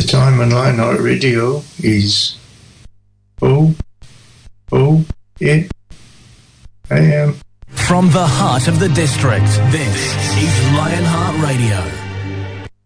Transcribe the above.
time on Lionheart Radio is 8 a.m. From the heart of the district, this is Lionheart Radio.